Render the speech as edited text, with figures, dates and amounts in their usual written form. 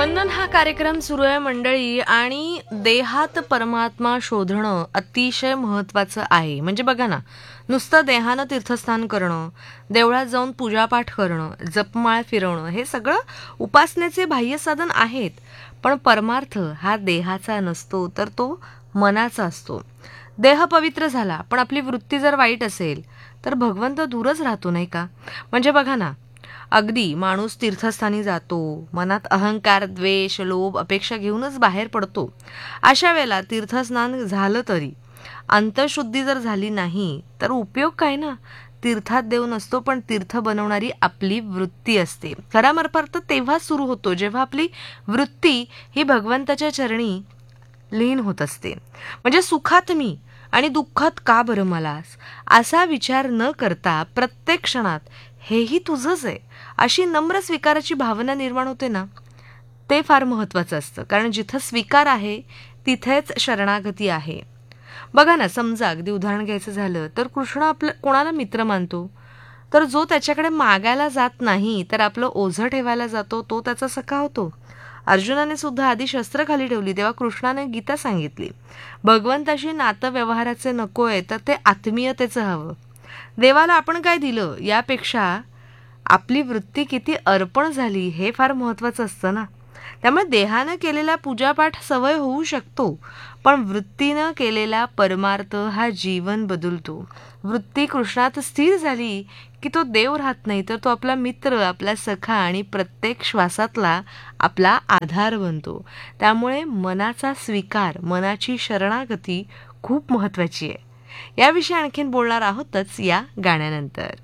वंदन हा कार्यक्रम सुरू आहे मंडळी, आणि देहात परमात्मा शोधणं अतिशय महत्त्वाचं आहे. म्हणजे बघा ना, नुसतं देहानं तीर्थस्नान करणं, देवळात जाऊन पूजापाठ करणं, जपमाळ फिरवणं हे सगळं उपासनेचे बाह्य साधन आहेत. पण परमार्थ हा देहाचा नसतो, तर तो मनाचा असतो. देह पवित्र झाला पण आपली वृत्ती जर वाईट असेल तर भगवंत दूरच राहतो, नाही का? म्हणजे बघा ना, अगदी माणूस तीर्थस्थानी जातो, मनात अहंकार, द्वेष, लोभ, अपेक्षा घेऊनच बाहेर पडतो. अशा वेळेला तीर्थस्नान झालं तरी अंतःशुद्धी जर झाली नाही तर उपयोग काय ना? तीर्थात देव नसतो, पण तीर्थ बनवणारी आपली वृत्ती असते. खरा अर्थ तेव्हा सुरू होतो जेव्हा आपली वृत्ती ही भगवंताच्या चरणी लीन होत असते. म्हणजे सुखात मी आणि दुःखात का बरं मलास, असा विचार न करता प्रत्येक क्षणात हेही तुझंच आहे अशी नम्र स्वीकाराची भावना निर्माण होते ना, ते फार महत्त्वाचं असतं. कारण जिथं स्वीकार आहे तिथेच शरणागती आहे. बघा ना, समजा अगदी उदाहरण घ्यायचं झालं तर कृष्ण आपलं कोणाला मित्र मानतो? तर जो त्याच्याकडे मागायला जात नाही तर आपलं ओझं ठेवायला जातो तो त्याचा सखा होतो. अर्जुनाने सुद्धा आधी शस्त्र खाली ठेवली तेव्हा कृष्णाने गीता सांगितली, भगवंताशी नातं व्यवहाराचे नकोय तर ते आत्मीयतेचं हवं. देवाला आपण काय दिलं यापेक्षा आपली वृत्ती किती अर्पण झाली हे फार महत्त्वाचं असतं ना. त्यामुळे देहानं केलेला पूजापाठ सवय होऊ शकतो, पण वृत्तीनं केलेला परमार्थ हा जीवन बदलतो. वृत्ती कृष्णात स्थिर झाली की तो देव राहत नाही, तर तो आपला मित्र, आपला सखा आणि प्रत्येक श्वासातला आपला आधार बनतो. त्यामुळे मनाचा स्वीकार, मनाची शरणागती खूप महत्त्वाची आहे. याविषयी आणखीन बोलणार आहोतच या गाण्यानंतर.